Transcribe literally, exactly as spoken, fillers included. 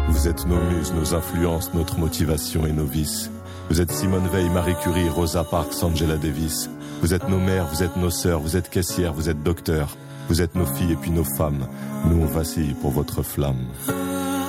Vous êtes nos muses, nos influences, notre motivation et nos vices. Vous êtes Simone Veil, Marie Curie, Rosa Parks, Angela Davis. Vous êtes nos mères, vous êtes nos sœurs, vous êtes caissières, vous êtes docteurs. Vous êtes nos filles et puis nos femmes. Nous on vacille pour votre flamme.